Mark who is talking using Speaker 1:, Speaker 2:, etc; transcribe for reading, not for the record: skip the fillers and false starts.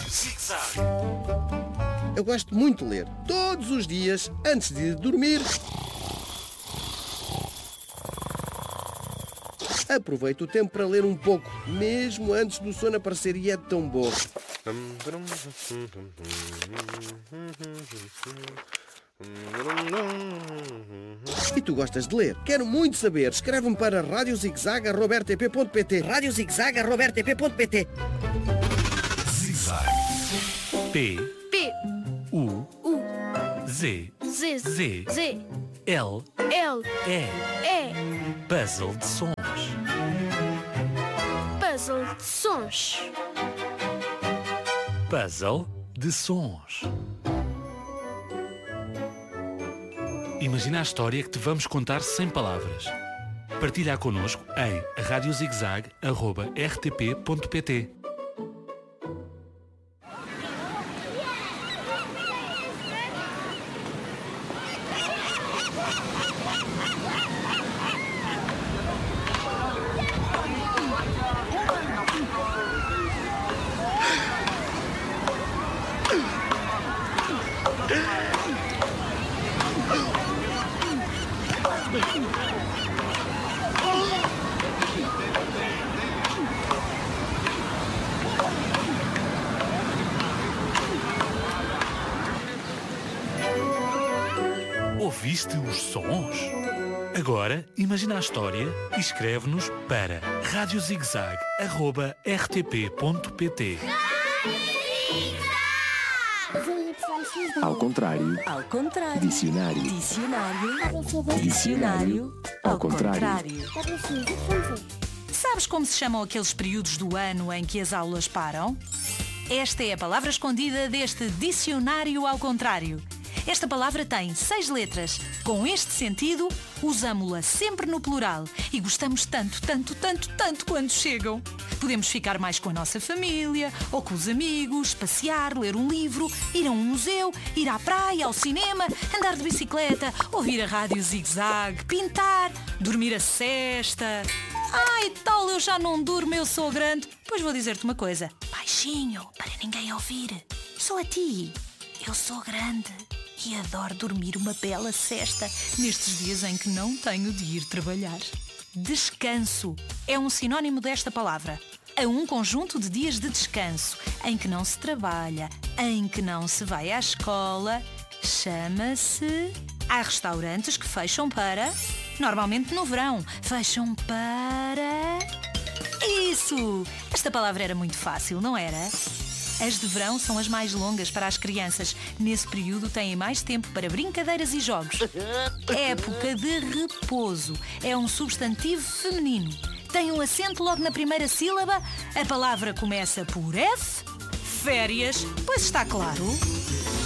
Speaker 1: Zig-Zag.
Speaker 2: Eu gosto muito de ler. Todos os dias, antes de dormir, aproveito o tempo para ler um pouco, mesmo antes do sono aparecer, e é tão bom. E tu gostas de ler? Quero muito saber. Escreve-me para radiozigzag@rtp.pt. radiozigzag@rtp.pt.
Speaker 1: Zig-Zag. P.
Speaker 3: P.
Speaker 1: U.
Speaker 3: U.
Speaker 1: Z.
Speaker 3: Z.
Speaker 1: Z.
Speaker 3: Z.
Speaker 1: L.
Speaker 3: L.
Speaker 1: E.
Speaker 3: E.
Speaker 1: Puzzle de sons.
Speaker 3: Puzzle de sons.
Speaker 1: Puzzle de sons. Imagina a história que te vamos contar sem palavras. Partilha connosco em radiozigzag@rtp.pt. Ouviste os sons? Agora, imagina a história e escreve-nos para radiozigzag@rtp.pt.
Speaker 4: Ao contrário.
Speaker 5: Ao contrário.
Speaker 4: Dicionário.
Speaker 5: Dicionário.
Speaker 4: Dicionário. Ao contrário.
Speaker 5: Sabes como se chamam aqueles períodos do ano em que as aulas param? Esta é a palavra escondida deste dicionário ao contrário. Esta palavra tem 6 letras. Com este sentido, usamo-la sempre no plural e gostamos tanto quando chegam. Podemos ficar mais com a nossa família ou com os amigos, passear, ler um livro, ir a um museu, ir à praia, ao cinema, andar de bicicleta, ouvir a rádio Zig-Zag, pintar, dormir a sesta. Ai, tal, eu já não durmo, eu sou grande. Pois vou dizer-te uma coisa, baixinho, para ninguém ouvir. Só a ti. Eu sou grande e adoro dormir uma bela sesta nestes dias em que não tenho de ir trabalhar. Descanso é um sinónimo desta palavra. É um conjunto de dias de descanso em que não se trabalha, em que não se vai à escola. Chama-se... Há restaurantes que fecham para... Normalmente no verão. Fecham para... Isso! Esta palavra era muito fácil, não era? As de verão são as mais longas para as crianças. Nesse período têm mais tempo para brincadeiras e jogos. Época de repouso é um substantivo feminino. Tem um acento logo na primeira sílaba. A palavra começa por F. Férias, pois está claro.